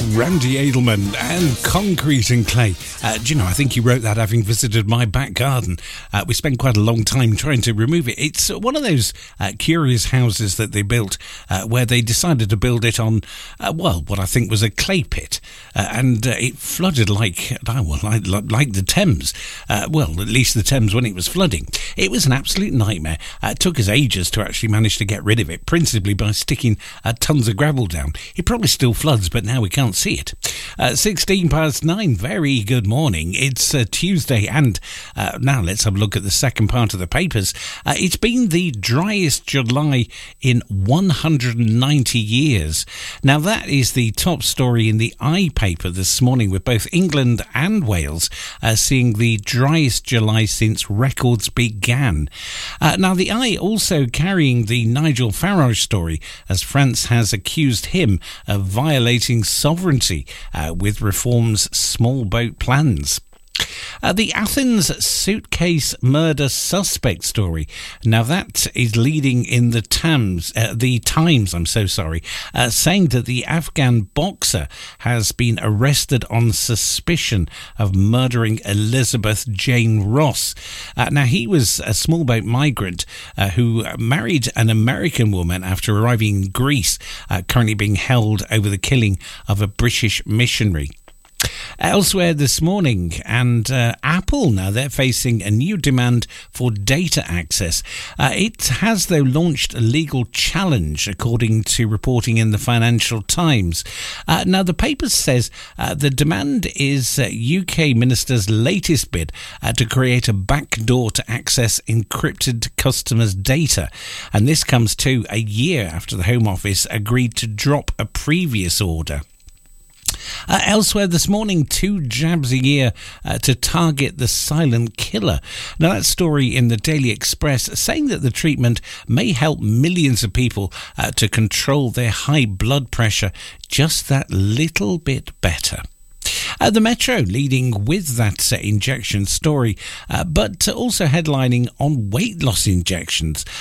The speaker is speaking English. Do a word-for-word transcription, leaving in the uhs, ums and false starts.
Randy Edelman and Concrete and Clay. Uh, do you know, I think he wrote that having visited my back garden. Uh, we spent quite a long time trying to remove it. It's one of those uh, curious houses that they built uh, where they decided to build it on, uh, well, what I think was a clay pit. Uh, and uh, it flooded like, oh, well, like, like the Thames. Uh, well, at least the Thames when it was flooding. It was an absolute nightmare. Uh, it took us ages to actually manage to get rid of it, principally by sticking uh, tons of gravel down. It probably still floods, but now we can't see it. Uh, sixteen past nine, very good morning. It's uh, Tuesday, and uh, now let's have a look at the second part of the papers. Uh, it's been the driest July in one hundred ninety years. Now, that is the top story in the I paper this morning, with both England and Wales uh, seeing the driest July since records began. Uh, now, the I also carrying the Nigel Farage story, as France has accused him of violating sovereignty uh, with Reform's small boat plans. Uh, the Athens suitcase murder suspect story. Now that is leading in the Thames, uh, the Times, I'm so sorry, uh, saying that the Afghan boxer has been arrested on suspicion of murdering Elizabeth Jane Ross. Uh, now he was a small boat migrant uh, who married an American woman after arriving in Greece, uh, currently being held over the killing of a British missionary. Elsewhere this morning, and uh, Apple now, they're facing a new demand for data access. Uh, it has, though, launched a legal challenge, according to reporting in the Financial Times. Uh, now, the paper says uh, the demand is uh, U K Minister's latest bid uh, to create a backdoor to access encrypted customers' data. And this comes to a year after the Home Office agreed to drop a previous order. Uh, elsewhere this morning, two jabs a year uh, to target the silent killer. Now, that story in the Daily Express saying that the treatment may help millions of people uh, to control their high blood pressure just that little bit better. Uh, the Metro leading with that uh, injection story, uh, but also headlining on weight loss injections.